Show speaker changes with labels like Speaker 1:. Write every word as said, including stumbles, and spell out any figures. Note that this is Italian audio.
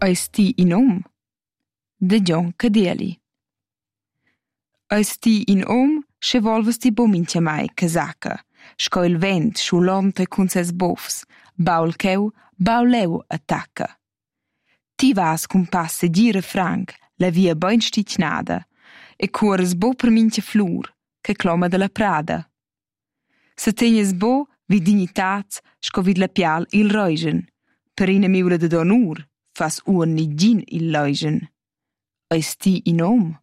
Speaker 1: Eis ti in om? De John Cadieli. Eis ti in om, sche volvas ti bo mincha mai casaca, sco il vent schulonte cun ses bofs, baul cheu, bauleu attacca. Ti vas cun passe gira franc, la via ben sticnada, e cuores bo per mincha flur, che cloma de la prada. Se tegnes bo, vi dignitats, sco vid la pial il reugen, per ina miula de donur, fas uan nigin il leugen. Eis ti in om?